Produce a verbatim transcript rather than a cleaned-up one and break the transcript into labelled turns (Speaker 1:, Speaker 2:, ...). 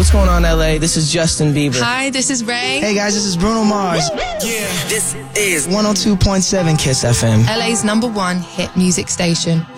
Speaker 1: what's going on, L A? This is Justin Bieber.
Speaker 2: Hi, this is Ray.
Speaker 1: Hey guys, this is Bruno Mars.
Speaker 3: Yeah, this is
Speaker 1: one oh two point seven Kiss F M.
Speaker 2: L A's number one hit music station.